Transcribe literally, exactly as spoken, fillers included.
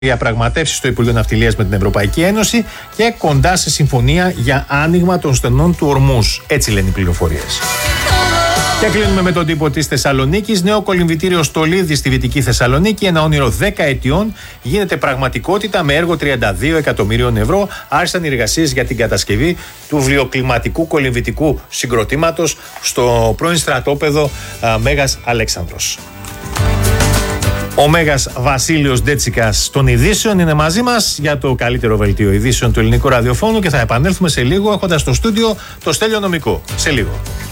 διαπραγματεύσεις στο Υπουργείο Ναυτιλίας με την Ευρωπαϊκή Ένωση και κοντά σε συμφωνία για άνοιγμα των στενών του Ορμούζ. Έτσι λένε οι πληροφορίες. Και κλείνουμε με τον τύπο της Θεσσαλονίκης. Νέο κολυμβητήριο Στολίδη στη Δυτική Θεσσαλονίκη. Ένα όνειρο δέκα ετιών γίνεται πραγματικότητα με έργο τριάντα δύο εκατομμυρίων ευρώ. Άρχισαν οι εργασίες για την κατασκευή του βιοκλιματικού κολυμβητικού συγκροτήματος στο πρώην στρατόπεδο α, Μέγας Αλέξανδρος. Ο Μέγας Βασίλειος Ντέτσικας των ειδήσεων είναι μαζί μας για το καλύτερο βελτίο ειδήσεων του ελληνικού ραδιοφώνου και θα επανέλθουμε σε λίγο έχοντας στο στούντιο το Στέλιο Νομικό. Σε λίγο.